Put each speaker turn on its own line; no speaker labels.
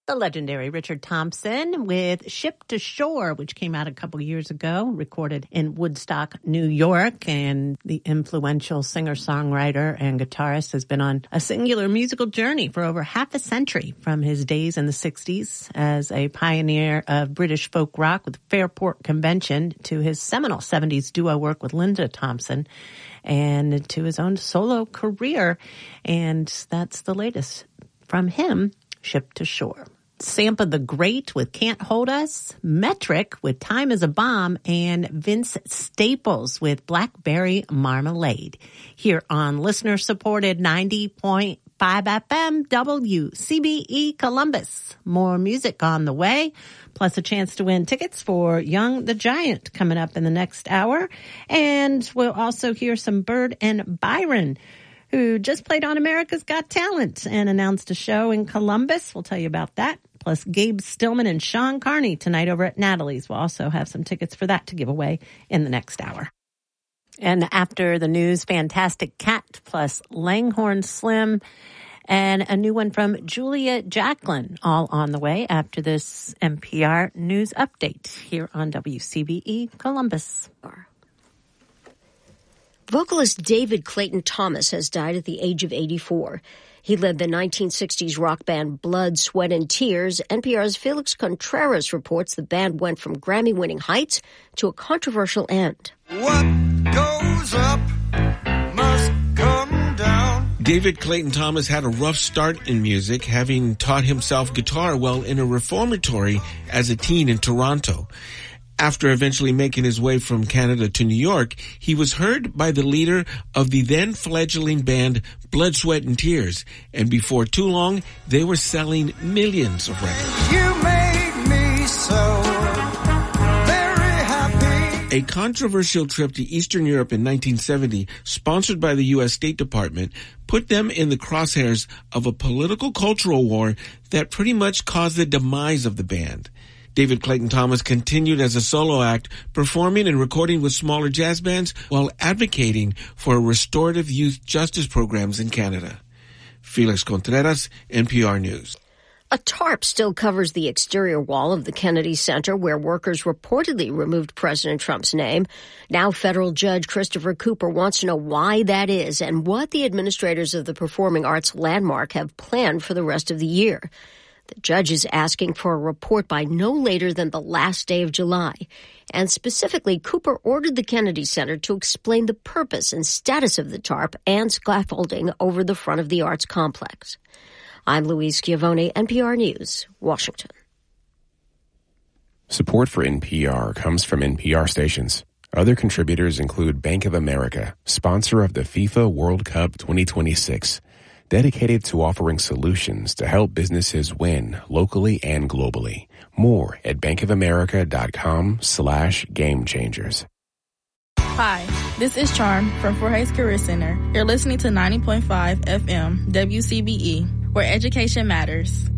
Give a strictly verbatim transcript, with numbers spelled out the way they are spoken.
The legendary Richard Thompson with Ship to Shore, which came out a couple years ago, recorded in Woodstock, New York. And the influential singer-songwriter and guitarist has been on a singular musical journey for over half a century, from his days in the sixties as a pioneer of British folk rock with Fairport Convention to his seminal seventies duo work with Linda Thompson and to his own solo career. And that's the latest from him, Ship to Shore. Sampa the Great with Can't Hold Us, Metric with Time is a Bomb, and Vince Staples with Blackberry Marmalade. Here on listener-supported ninety point five F M W C B E Columbus. More music on the way, plus a chance to win tickets for Young the Giant coming up in the next hour. And we'll also hear some Bird and Byron, who just played on America's Got Talent and announced a show in Columbus. We'll tell you about that. Plus Gabe Stillman and Sean Carney tonight over at Natalie's. We'll also have some tickets for that to give away in the next hour. And after the news, Fantastic Cat plus Langhorne Slim and a new one from Julia Jacqueline, all on the way after this N P R News Update here on W C B E Columbus.
Vocalist David Clayton Thomas has died at the age of eighty-four. He led the nineteen sixties rock band Blood, Sweat, and Tears. N P R's Felix Contreras reports the band went from Grammy-winning heights to a controversial end.
What goes up must come down.
David Clayton Thomas had a rough start in music, having taught himself guitar while in a reformatory as a teen in Toronto. After eventually making his way from Canada to New York, he was heard by the leader of the then fledgling band Blood, Sweat, and Tears. And before too long, they were selling millions of records.
You made me so very happy.
A controversial trip to Eastern Europe in nineteen seventy, sponsored by the U S State Department, put them in the crosshairs of a political cultural war that pretty much caused the demise of the band. David Clayton Thomas continued as a solo act, performing and recording with smaller jazz bands while advocating for restorative youth justice programs in Canada. Felix Contreras, N P R News.
A tarp still covers the exterior wall of the Kennedy Center, where workers reportedly removed President Trump's name. Now federal judge Christopher Cooper wants to know why that is and what the administrators of the Performing Arts Landmark have planned for the rest of the year. The judge is asking for a report by no later than the last day of July. And specifically, Cooper ordered the Kennedy Center to explain the purpose and status of the tarp and scaffolding over the front of the arts complex. I'm Louise Schiavone, N P R News, Washington.
Support for N P R comes from N P R stations. Other contributors include Bank of America, sponsor of the FIFA World Cup twenty twenty-six. Dedicated to offering solutions to help businesses win locally and globally. More at bankofamerica.com slash game changers.
Hi, this is Charm from Fort Hays Career Center. You're listening to ninety point five F M W C B E, where education matters.